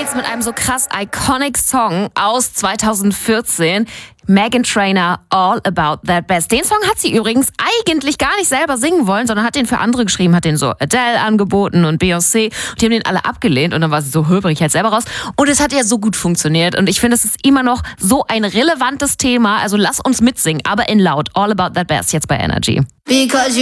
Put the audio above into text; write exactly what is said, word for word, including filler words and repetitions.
geht's mit einem so krass iconic Song aus zweitausendvierzehn. Meghan Trainor, All About That Bass. Den Song hat sie übrigens eigentlich gar nicht selber singen wollen, sondern hat den für andere geschrieben, hat den so Adele angeboten und Beyoncé. Und die haben den alle abgelehnt und dann war sie so, höre ich halt selber raus. Und es hat ja so gut funktioniert und ich finde, es ist immer noch so ein relevantes Thema. Also lass uns mitsingen, aber in laut. All About That Bass jetzt bei Energy. Because